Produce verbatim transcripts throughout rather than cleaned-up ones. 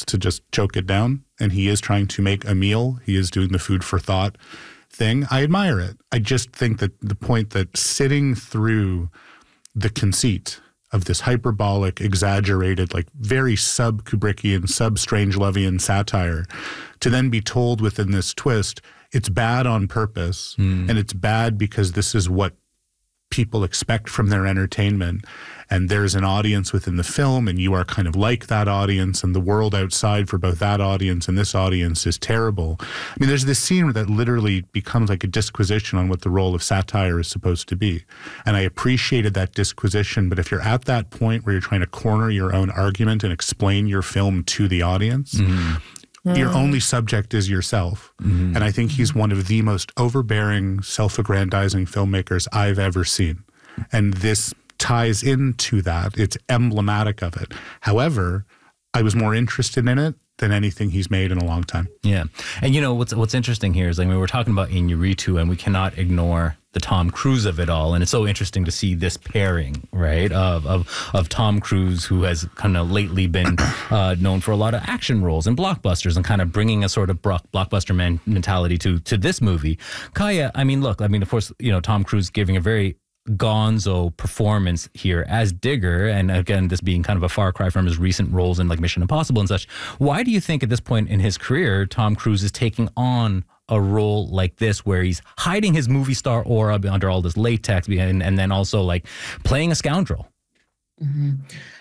best to just choke it down. And he is trying to make a meal. He is doing the food for thought thing. I admire it. I just think that the point that sitting through the conceit of this hyperbolic, exaggerated, like very sub-Kubrickian, sub-Strangelovian satire, to then be told within this twist, it's bad on purpose, mm. and it's bad because this is what people expect from their entertainment. And there's an audience within the film, and you are kind of like that audience, and the world outside for both that audience and this audience is terrible. I mean, there's this scene that literally becomes like a disquisition on what the role of satire is supposed to be. And I appreciated that disquisition, but if you're at that point where you're trying to corner your own argument and explain your film to the audience, mm-hmm. your only subject is yourself. Mm-hmm. And I think he's one of the most overbearing, self-aggrandizing filmmakers I've ever seen. And this ties into that. It's emblematic of it. However, I was more interested in it than anything he's made in a long time. Yeah. And you know, what's what's interesting here is, like, I mean, we're talking about Iñárritu, and we cannot ignore the Tom Cruise of it all. And it's so interesting to see this pairing, right, of of, of Tom Cruise, who has kind of lately been uh, known for a lot of action roles and blockbusters, and kind of bringing a sort of block, blockbuster man, mentality to to this movie. Kaya, I mean, look, I mean, of course, you know, Tom Cruise giving a very gonzo performance here as Digger, and again, this being kind of a far cry from his recent roles in like Mission Impossible and such. Why do you think at this point in his career, Tom Cruise is taking on a role like this, where he's hiding his movie star aura under all this latex, and, and then also like playing a scoundrel? Mm-hmm.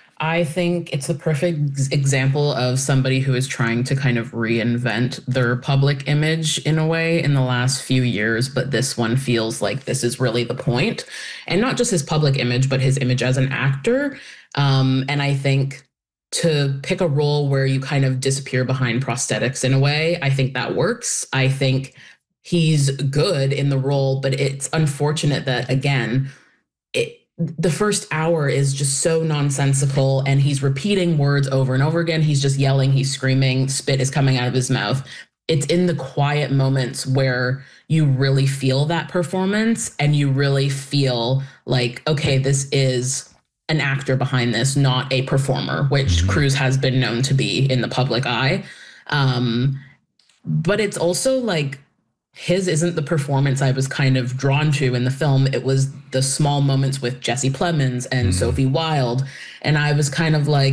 I think it's the perfect example of somebody who is trying to kind of reinvent their public image in a way in the last few years. But this one feels like this is really the point. And not just his public image, but his image as an actor. Um, and I think to pick a role where you kind of disappear behind prosthetics in a way, I think that works. I think he's good in the role, but it's unfortunate that, again, it, the first hour is just so nonsensical, and he's repeating words over and over again. He's just yelling, he's screaming, spit is coming out of his mouth. It's in the quiet moments where you really feel that performance, and you really feel like, okay, this is an actor behind this, not a performer, which mm-hmm. Cruise has been known to be in the public eye. Um, but it's also like, his isn't the performance I was kind of drawn to in the film. It was the small moments with Jesse Plemons and mm-hmm. Sophie Wilde. And I was kind of like,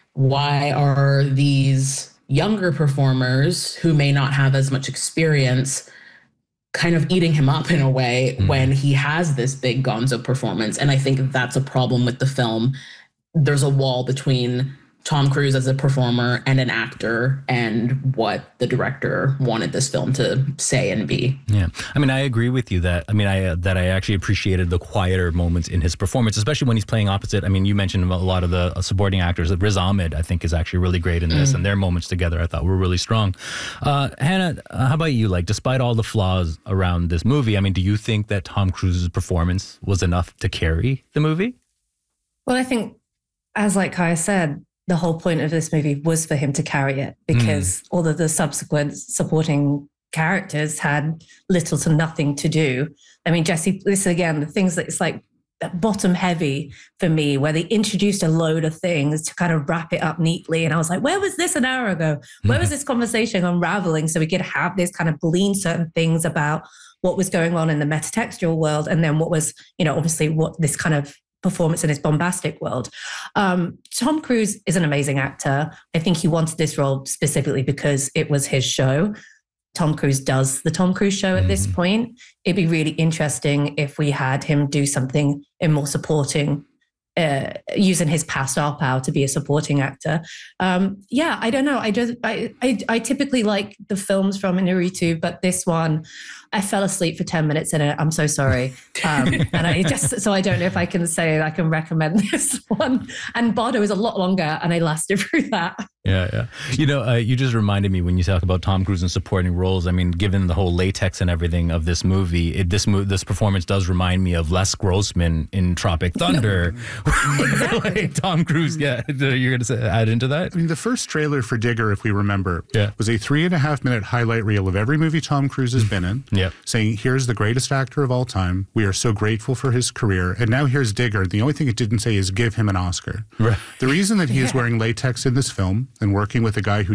why are these younger performers who may not have as much experience kind of eating him up in a way mm-hmm. when he has this big gonzo performance? And I think that's a problem with the film. There's a wall between Tom Cruise as a performer and an actor, and what the director wanted this film to say and be. Yeah, I mean, I agree with you that, I mean, I uh, that I actually appreciated the quieter moments in his performance, especially when he's playing opposite. I mean, you mentioned a lot of the supporting actors. Riz Ahmed, I think, is actually really great in this, mm. and their moments together, I thought, were really strong. Uh, Hannah, how about you? Like, despite all the flaws around this movie, I mean, do you think that Tom Cruise's performance was enough to carry the movie? Well, I think, as like Kaya said, the whole point of this movie was for him to carry it, because mm. all of the subsequent supporting characters had little to nothing to do. I mean, Jesse, this again, the things that it's like bottom heavy for me, where they introduced a load of things to kind of wrap it up neatly. And I was like, where was this an hour ago? Where was this conversation unraveling so we could have this kind of glean certain things about what was going on in the metatextual world, and then what was, you know, obviously what this kind of performance in his bombastic world. Um, Tom Cruise is an amazing actor. I think he wanted this role specifically because it was his show. Tom Cruise does the Tom Cruise show at mm. this point. It'd be really interesting if we had him do something in more supporting, uh, using his past star power to be a supporting actor. Um, yeah, I don't know. I just I, I I typically like the films from Iñárritu, but this one, I fell asleep for ten minutes in it. I'm so sorry. Um, and I just, so I don't know if I can say I can recommend this one. And Bardo is a lot longer, and I lasted through that. Yeah, yeah. You know, uh, you just reminded me when you talk about Tom Cruise and supporting roles. I mean, given the whole latex and everything of this movie, it, this mo- this performance does remind me of Les Grossman in Tropic Thunder. Exactly. Like Tom Cruise, yeah. You're going to add into that? I mean, the first trailer for Digger, if we remember, yeah. was a three and a half minute highlight reel of every movie Tom Cruise has been in, yeah. saying, here's the greatest actor of all time. We are so grateful for his career. And now here's Digger. The only thing it didn't say is give him an Oscar. Right. The reason that he yeah. is wearing latex in this film and working with a guy who